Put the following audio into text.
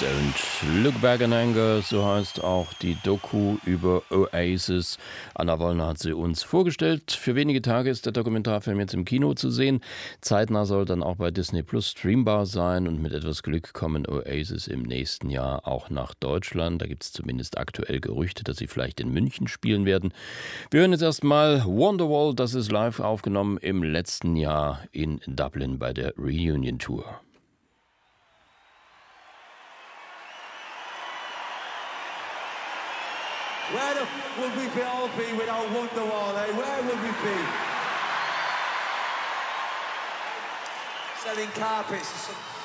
Don't Look Back in Anger, so heißt auch die Doku über Oasis. Anna Wollner hat sie uns vorgestellt. Für wenige Tage ist der Dokumentarfilm jetzt im Kino zu sehen. Zeitnah soll dann auch bei Disney Plus streambar sein und mit etwas Glück kommen Oasis im nächsten Jahr auch nach Deutschland. Da gibt es zumindest aktuell Gerüchte, dass sie vielleicht in München spielen werden. Wir hören jetzt erstmal Wonderwall, das ist live aufgenommen im letzten Jahr in Dublin bei der Reunion Tour. Where would we all be without Wonderwall, eh? Where would we be? Selling carpets.